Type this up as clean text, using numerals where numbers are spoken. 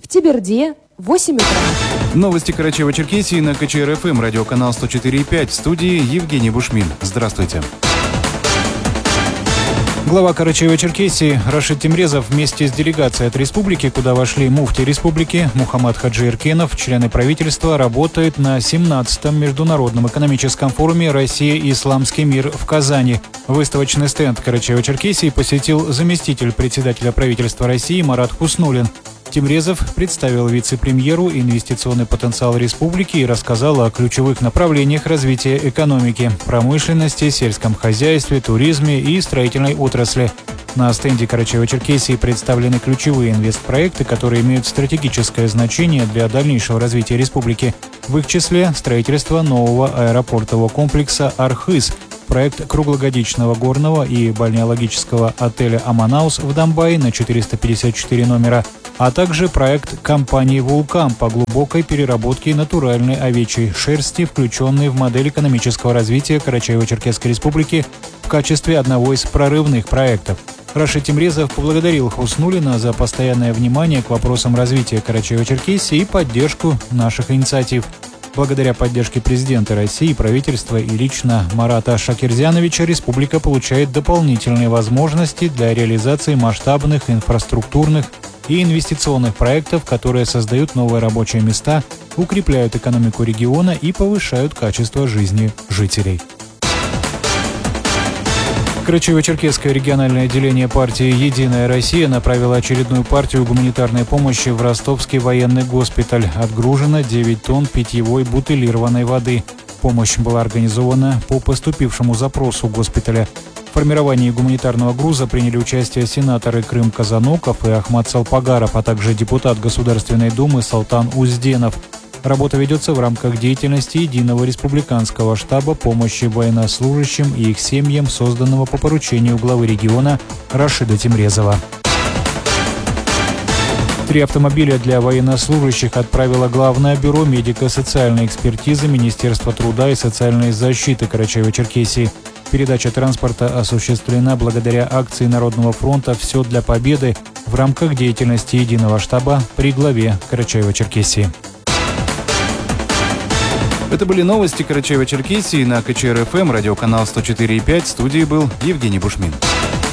В Теберде 8 утра. Новости Карачаево-Черкесии на КЧР-ФМ, радиоканал 104,5. В студии Евгений Бушмин. Здравствуйте. Глава Карачаево-Черкесии Рашид Темрезов вместе с делегацией от республики, куда вошли муфти республики Мухаммад Хаджи Эркенов, члены правительства, работает на 17-м Международном экономическом форуме «Россия и исламский мир» в Казани. Выставочный стенд Карачаево-Черкесии посетил заместитель председателя правительства России Марат Хуснуллин. Темрезов представил вице-премьеру инвестиционный потенциал республики и рассказал о ключевых направлениях развития экономики, промышленности, сельском хозяйстве, туризме и строительной отрасли. На стенде Карачаево-Черкесии представлены ключевые инвестпроекты, которые имеют стратегическое значение для дальнейшего развития республики. В их числе строительство нового аэропортового комплекса «Архыз», проект круглогодичного горного и бальнеологического отеля «Аманаус» в Домбае на 454 номера, а также проект компании «Вулкан» по глубокой переработке натуральной овечьей шерсти, включенный в модель экономического развития Карачаево-Черкесской республики в качестве одного из прорывных проектов. Рашид Темрезов поблагодарил Хуснуллина за постоянное внимание к вопросам развития Карачаево-Черкесии и поддержку наших инициатив. Благодаря поддержке президента России, правительства и лично Марата Шакирзяновича республика получает дополнительные возможности для реализации масштабных инфраструктурных и инвестиционных проектов, которые создают новые рабочие места, укрепляют экономику региона и повышают качество жизни жителей. Карачаево-Черкесское региональное отделение партии «Единая Россия» направило очередную партию гуманитарной помощи в Ростовский военный госпиталь. Отгружено 9 тонн питьевой бутылированной воды. Помощь была организована по поступившему запросу госпиталя. В формировании гуманитарного груза приняли участие сенаторы Крым Казаноков и Ахмад Салпагаров, а также депутат Государственной Думы Салтан Узденов. Работа ведется в рамках деятельности Единого республиканского штаба помощи военнослужащим и их семьям, созданного по поручению главы региона Рашида Темрезова. 3 автомобиля для военнослужащих отправило Главное бюро медико-социальной экспертизы Министерства труда и социальной защиты Карачаево-Черкесии. Передача транспорта осуществлена благодаря акции Народного фронта «Все для победы» в рамках деятельности Единого штаба при главе Карачаево-Черкесии. Это были новости Карачаево-Черкесии на КЧР-ФМ, радиоканал 104,5. В студии был Евгений Бушмин.